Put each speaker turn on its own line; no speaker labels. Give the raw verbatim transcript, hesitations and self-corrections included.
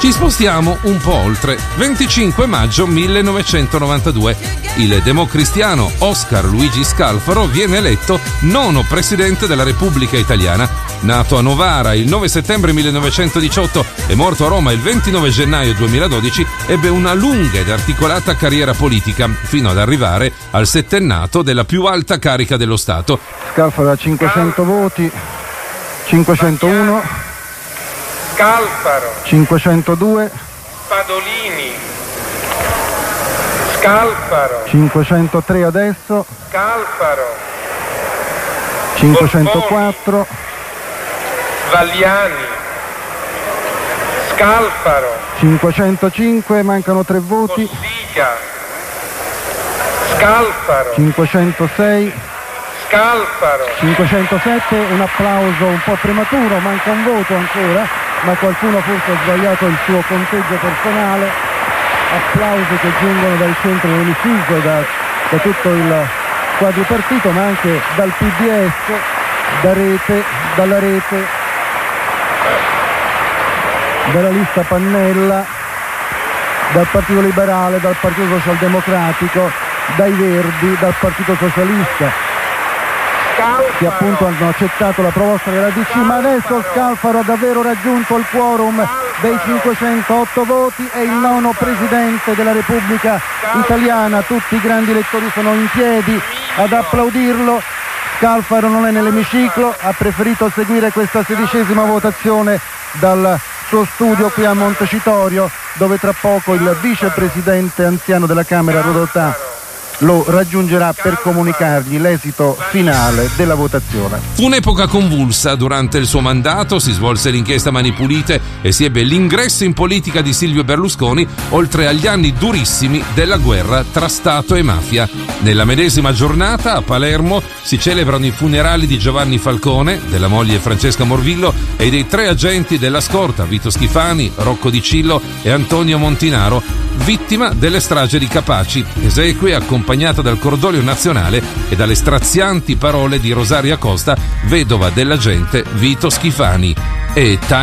Ci spostiamo un po' oltre. venticinque maggio millenovecentonovantadue. Il democristiano Oscar Luigi Scalfaro viene eletto nono presidente della Repubblica Italiana. Nato a Novara il nove settembre millenovecentodiciotto e morto a Roma il ventinove gennaio duemiladodici, ebbe una lunga ed articolata carriera politica, fino ad arrivare al settennato della più alta carica dello Stato.
Scalfaro ha cinquecento voti, cinquecentouno.
Scalfaro,
cinquecentodue,
Spadolini, Scalfaro,
cinquecentotre adesso,
Scalfaro,
cinquecentoquattro,
Valliani, Scalfaro,
cinquecentocinque, mancano tre voti,
Cossiga, Scalfaro,
cinquecentosei,
Scalfaro,
cinquecentosette, un applauso un po' prematuro, manca un voto ancora, ma qualcuno forse ha sbagliato il suo conteggio personale. Applausi che giungono dal centro dell'emiciclo, da, da tutto il quadripartito, ma anche dal P D S, da rete, dalla rete, dalla lista Pannella, dal Partito Liberale, dal Partito Socialdemocratico, dai Verdi, dal Partito Socialista, che appunto hanno accettato la proposta della D C, ma adesso Scalfaro ha davvero raggiunto il quorum dei cinquecentootto voti, è il nono presidente della Repubblica Italiana. Tutti i grandi elettori sono in piedi ad applaudirlo. Scalfaro non è nell'emiciclo, ha preferito seguire questa sedicesima votazione dal suo studio qui a Montecitorio, dove tra poco il vicepresidente anziano della Camera Rodotà lo raggiungerà per comunicargli l'esito finale della votazione.
Fu un'epoca convulsa. Durante il suo mandato si svolse l'inchiesta Mani Pulite e si ebbe l'ingresso in politica di Silvio Berlusconi, oltre agli anni durissimi della guerra tra Stato e mafia. Nella medesima giornata a Palermo si celebrano i funerali di Giovanni Falcone, della moglie Francesca Morvillo e dei tre agenti della scorta, Vito Schifani, Rocco Di Cillo e Antonio Montinaro, vittima delle stragi di Capaci. Esequie accompagnata dal cordoglio nazionale e dalle strazianti parole di Rosaria Costa, vedova dell'agente Vito Schifani. E time